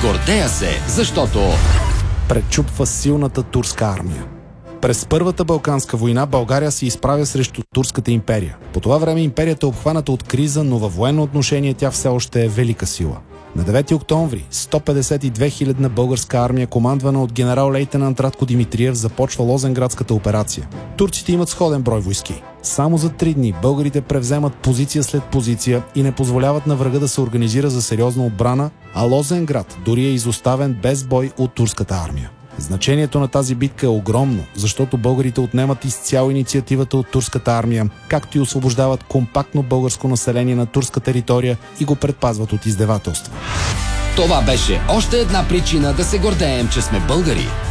Гордея се, защото пречупва силната турска армия. През Първата Балканска война България се изправя срещу Турската империя. По това време империята е обхваната от криза, но във военно отношение тя все още е велика сила. На 9 октомври 152 хилядна българска армия, командвана от генерал-лейтенант Радко Димитриев, започва Лозенградската операция. Турците имат сходен брой войски. Само за 3 дни българите превземат позиция след позиция и не позволяват на врага да се организира за сериозна отбрана, а Лозенград дори е изоставен без бой от турската армия. Значението на тази битка е огромно, защото българите отнемат изцяло инициативата от турската армия, както и освобождават компактно българско население на турска територия и го предпазват от издевателства. това беше още една причина да се гордеем, че сме българи.